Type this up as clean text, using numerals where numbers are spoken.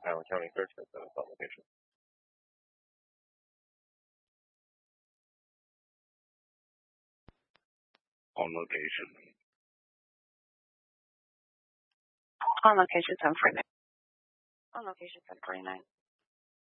Allen County Search Incident on location. On location. On location 1049. On location 1049.